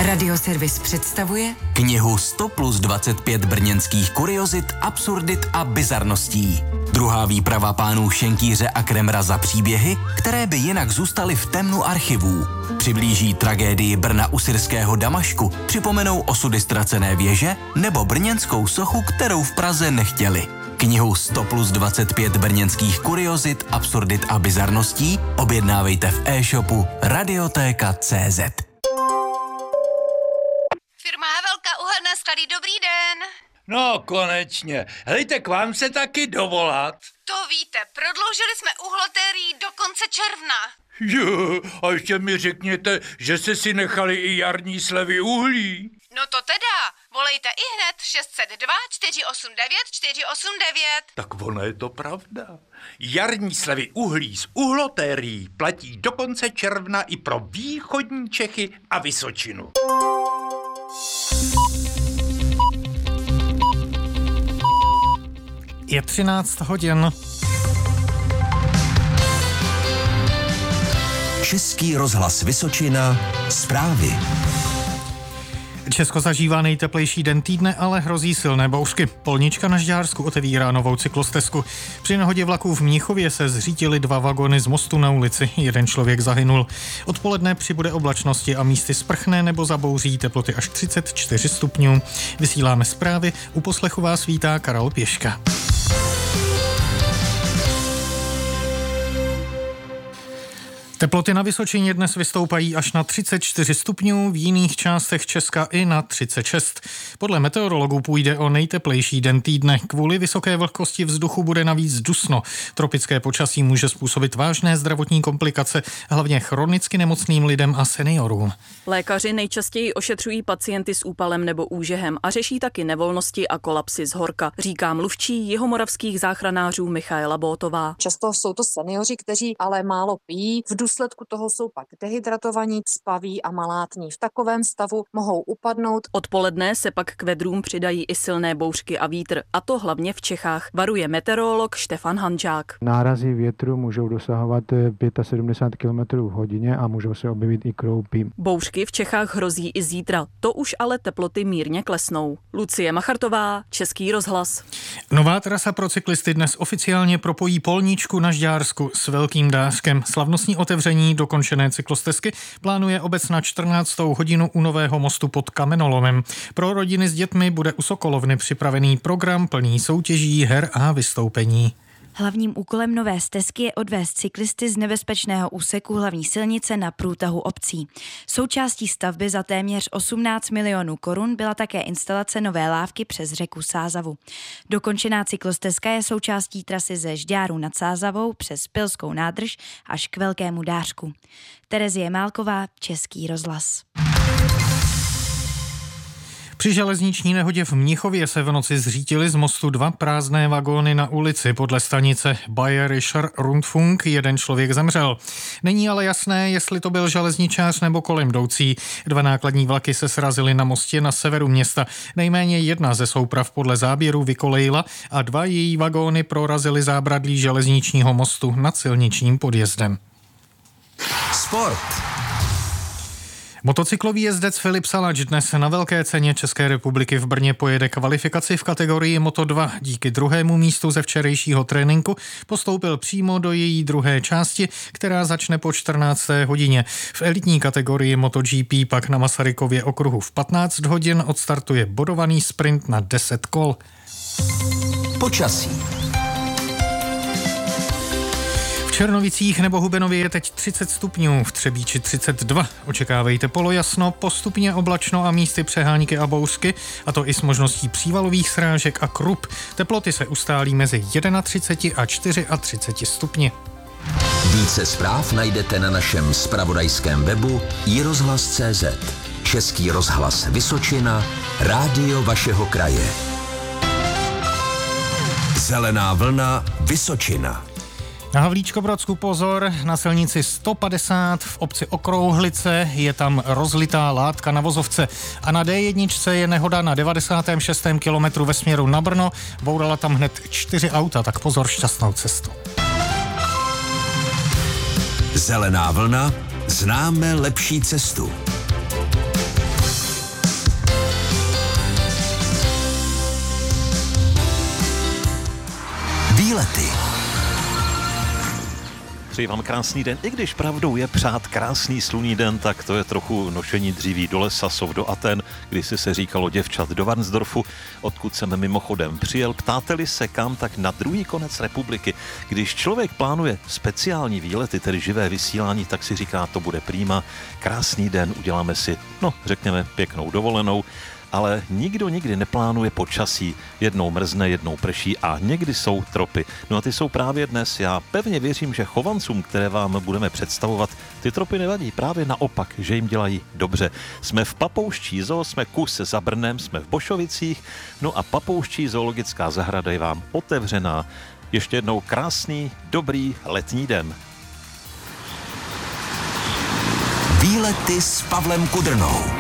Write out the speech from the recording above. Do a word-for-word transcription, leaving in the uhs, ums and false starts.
Radioservis představuje knihu sto plus dvacet pět brněnských kuriozit, absurdit a bizarností. Druhá výprava pánů Šenkýře a Kremra za příběhy, které by jinak zůstaly v temnu archivů. Přiblíží tragédii Brna u syrského Damašku, připomenou osudy ztracené věže nebo brněnskou sochu, kterou v Praze nechtěli. Knihu sto plus dvacet pět brněnských kuriozit, absurdit a bizarností objednávejte v e-shopu radiotéka tečka cé zet. Firma Havelka, uhelné sklady, dobrý den. No, konečně. Hejte, k vám se taky dovolat. To víte, prodloužili jsme uhlotérii do konce června. Jo, a ještě mi řekněte, že jste si nechali i jarní slevy uhlí. No to teda, volejte i hned šest set dva čtyři osm devět čtyři osm devět. Tak ono je to pravda. Jarní slevy uhlí z uhlotérií platí do konce června i pro východní Čechy a Vysočinu. Je třináct hodin. Český rozhlas Vysočina, zprávy. Česko zažívá nejteplejší den týdne, ale hrozí silné bouřky. Polnička na Žďársku otevírá novou cyklostezku. Při nehodě vlaků v Mnichově se zřítily dva vagony z mostu na ulici. Jeden člověk zahynul. Odpoledne přibude oblačnosti a místy sprchné nebo zabouří, teploty až třicet čtyři stupňů. Vysíláme zprávy, u poslechu vás vítá Karel Pěška. Teploty na Vysočině dnes vystoupají až na třicet čtyři stupňů, v jiných částech Česka i na třicet šest. Podle meteorologů půjde o nejteplejší den týdne. Kvůli vysoké vlhkosti vzduchu bude navíc dusno. Tropické počasí může způsobit vážné zdravotní komplikace, hlavně chronicky nemocným lidem a seniorům. Lékaři nejčastěji ošetřují pacienty s úpalem nebo úžehem a řeší taky nevolnosti a kolapsy z horka, říká mluvčí jihomoravských záchranářů Michaela Bótová. Často jsou to seniori, kteří ale málo pijí. V důsledku toho jsou pak dehydratovaní, spaví a malátní. V takovém stavu mohou upadnout. Odpoledne se pak k vedrům přidají i silné bouřky a vítr, a to hlavně v Čechách, varuje meteorolog Štefan Hanžák. Nárazy větru můžou dosahovat sedmdesát pět kilometrů v hodině a můžou se objevit i kroupy. Bouřky v Čechách hrozí i zítra, to už ale teploty mírně klesnou. Lucie Machartová, Český rozhlas. Nová trasa pro cyklisty dnes oficiálně propojí Polničku na Žďársku s Velkým Dářkem. Slavnostní otevření dokončené cyklostezky plánuje obec na čtrnáctou hodinu u Nového mostu pod Kamenolomem. Pro rodiny s dětmi bude u Sokolovny připravený program plný soutěží, her a vystoupení. Hlavním úkolem nové stezky je odvést cyklisty z nebezpečného úseku hlavní silnice na průtahu obcí. Součástí stavby za téměř osmnáct milionů korun byla také instalace nové lávky přes řeku Sázavu. Dokončená cyklostezka je součástí trasy ze Žďáru nad Sázavou přes Pilskou nádrž až k Velkému Dářku. Terezie Málková, Český rozhlas. Při železniční nehodě v Mnichově se v noci zřítily z mostu dva prázdné vagóny na ulici. Podle stanice Bayerischer Rundfunk jeden člověk zemřel. Není ale jasné, jestli to byl železničář nebo kolem jdoucí. Dva nákladní vlaky se srazily na mostě na severu města. Nejméně jedna ze souprav podle záběru vykolejila a dva její vagóny prorazily zábradlí železničního mostu nad silničním podjezdem. Sport. Motocyklový jezdec Filip Salač dnes na velké ceně České republiky v Brně pojede kvalifikaci v kategorii Moto dva. Díky druhému místu ze včerejšího tréninku postoupil přímo do její druhé části, která začne po čtrnácté hodině. V elitní kategorii MotoGP pak na Masarykově okruhu v patnáct hodin odstartuje bodovaný sprint na deset kol. Počasí. V Černovicích nebo Hubenově je teď třicet stupňů, v Třebíči třicet dva. Očekávejte polojasno, postupně oblačno a místy přehánky a bouřky, a to i s možností přívalových srážek a krup. Teploty se ustálí mezi třicet jedna a třicet čtyři stupni. Více zpráv najdete na našem zpravodajském webu i rozhlas tečka cé zet. Český rozhlas Vysočina, rádio vašeho kraje. Zelená vlna Vysočina. Na Havlíčkobrodsku pozor, na silnici sto padesát v obci Okrouhlice je tam rozlitá látka na vozovce a na dé jedna je nehoda na devadesátém šestém kilometru ve směru na Brno, bourala tam hned čtyři auta, tak pozor, šťastnou cestu. Zelená vlna, známe lepší cestu. výlety. Přeji vám krásný den, i když pravdou je přát krásný slunný den, tak to je trochu nošení dříví do lesa, sov do Aten, kdy si se říkalo děvčat do Varnsdorfu, odkud jsem mimochodem přijel. Ptáte-li se kam, tak na druhý konec republiky. Když člověk plánuje speciální výlety, tedy živé vysílání, tak si říká, to bude prýma, krásný den, uděláme si, no řekněme, pěknou dovolenou. Ale nikdo nikdy neplánuje počasí. Jednou mrzne, jednou prší a někdy jsou tropy. No a ty jsou právě dnes. Já pevně věřím, že chovancům, které vám budeme představovat, ty tropy nevadí. Právě naopak, že jim dělají dobře. Jsme v Papouští zoo, jsme kus za Brnem, jsme v Bošovicích, no a Papouští zoologická zahrada je vám otevřená. Ještě jednou krásný, dobrý letní den. Výlety s Pavlem Kudrnou.